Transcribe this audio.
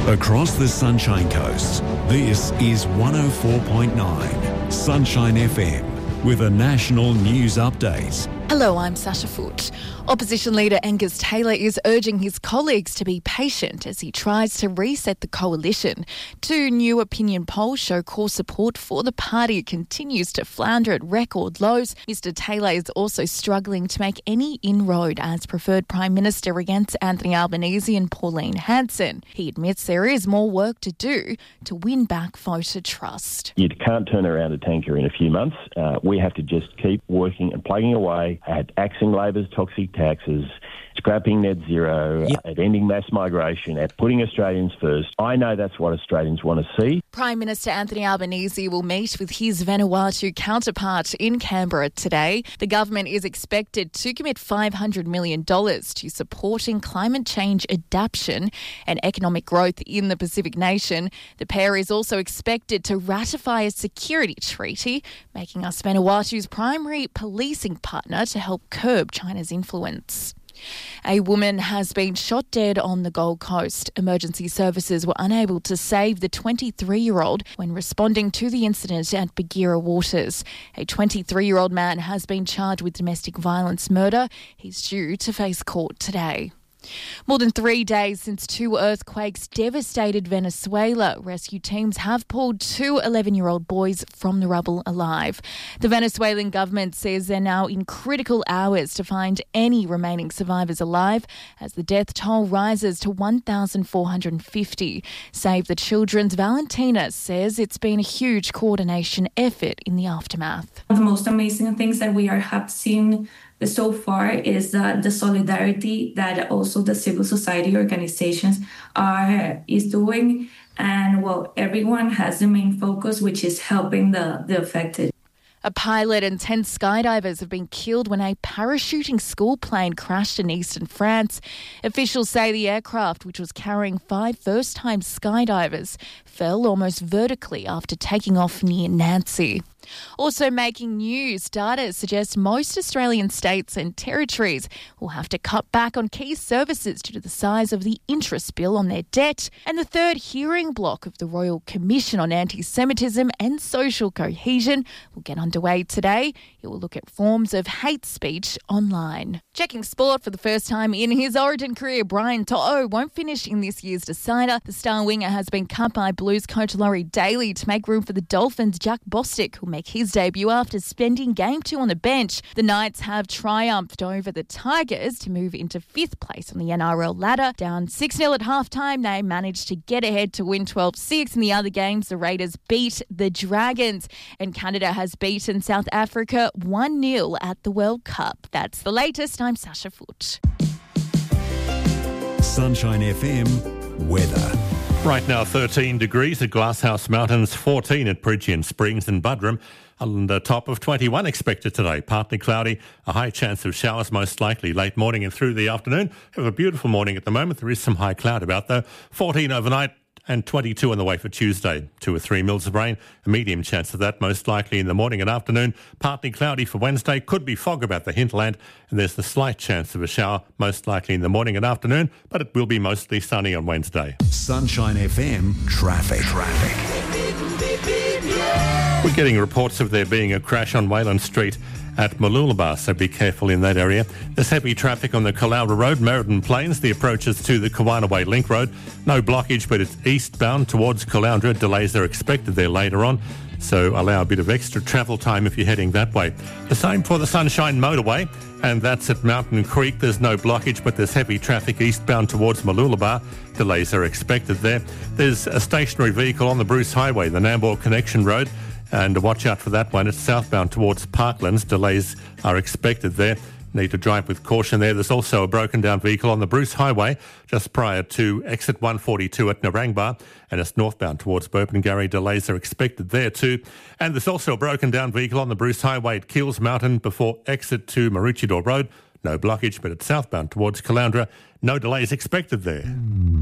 Across the Sunshine Coast, this is 104.9 Sunshine FM with a national news update. Hello, I'm Sasha Foote. Opposition leader Angus Taylor is urging his colleagues to be patient as he tries to reset the coalition. Two new opinion polls show core support for the party continues to flounder at record lows. Mr Taylor is also struggling to make any inroad as preferred Prime Minister against Anthony Albanese and Pauline Hanson. He admits there is more work to do to win back voter trust. You can't turn around a tanker in a few months. We have to just keep working and plugging away at axing Labor's toxic taxes, scrapping net zero, at ending mass migration, at putting Australians first. I know that's what Australians want to see. Prime Minister Anthony Albanese will meet with his Vanuatu counterpart in Canberra today. The government is expected to commit $500 million to supporting climate change adaptation and economic growth in the Pacific nation. The pair is also expected to ratify a security treaty, making us Vanuatu's primary policing partner to help curb China's influence. A woman has been shot dead on the Gold Coast. Emergency services were unable to save the 23-year-old when responding to the incident at Bagheera Waters. A 23-year-old man has been charged with domestic violence murder. He's due to face court today. More than 3 days since two earthquakes devastated Venezuela, rescue teams have pulled two 11-year-old boys from the rubble alive. The Venezuelan government says they're now in critical hours to find any remaining survivors alive as the death toll rises to 1,450. Save the Children's Valentina says it's been a huge coordination effort in the aftermath. The most amazing things that we have seen so far is the solidarity that also the civil society organizations is doing. And everyone has the main focus, which is helping the affected. A pilot and 10 skydivers have been killed when a parachuting school plane crashed in eastern France. Officials say the aircraft, which was carrying 5 first-time skydivers, fell almost vertically after taking off near Nancy. Also making news, data suggests most Australian states and territories will have to cut back on key services due to the size of the interest bill on their debt. And the third hearing block of the Royal Commission on Anti-Semitism and Social Cohesion will get underway today. It will look at forms of hate speech online. Checking sport for the first time in his Origin career, Brian To'o won't finish in this year's decider. The star winger has been cut by Blues coach Laurie Daly to make room for the Dolphins' Jack Bostic, who'll make his debut after spending Game 2 on the bench. The Knights have triumphed over the Tigers to move into 5th place on the NRL ladder. Down 6-0 at halftime, they managed to get ahead to win 12-6. In the other games, the Raiders beat the Dragons, and Canada has beaten South Africa 1-0 at the World Cup. That's the latest. I'm Sasha Foote. Sunshine FM weather. Right now 13 degrees at Glasshouse Mountains, 14 at Bridgeon Springs and Buderim, and a top of 21 expected today. Partly cloudy, a high chance of showers most likely late morning and through the afternoon. Have a beautiful morning at the moment. There is some high cloud about though. 14 overnight and 22 on the way for Tuesday. 2 or 3 mils of rain, a medium chance of that most likely in the morning and afternoon. Partly cloudy for Wednesday, could be fog about the hinterland, and there's the slight chance of a shower most likely in the morning and afternoon, but it will be mostly sunny on Wednesday. Sunshine FM traffic. We're getting reports of there being a crash on Wayland Street at Mooloolaba, so be careful in that area. There's heavy traffic on the Caloundra Road, Merredin Plains, the approaches to the Kawanaway Link Road. No blockage, but it's eastbound towards Caloundra. Delays are expected there later on, so allow a bit of extra travel time if you're heading that way. The same for the Sunshine Motorway, and that's at Mountain Creek. There's no blockage, but there's heavy traffic eastbound towards Mooloolaba. Delays are expected there. There's a stationary vehicle on the Bruce Highway, the Nambour Connection Road, and watch out for that one. It's southbound towards Parklands. Delays are expected there. Need to drive with caution there. There's also a broken down vehicle on the Bruce Highway just prior to exit 142 at Narangba, and it's northbound towards Burpengary. Delays are expected there too. And there's also a broken down vehicle on the Bruce Highway at Keels Mountain before exit to Maroochydore Road. No blockage, but it's southbound towards Caloundra. No delays expected there.